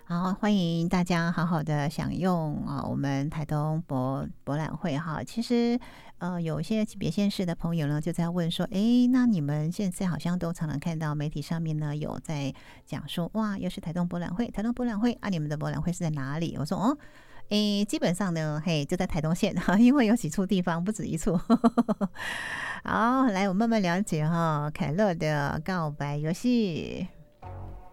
好，欢迎大家好好的享用我们台东博览会哈。其实有一些别县市的朋友呢，就在问说，诶，那你们现在好像都常常看到媒体上面呢有在讲说，哇，又是台东博览会，台东博览会啊，你们的博览会是在哪里？我说哦。诶，基本上呢，嘿，就在台东县哈，因为有几处地方，不止一处。好，来，我慢慢了解哈，凯乐的告白游戏。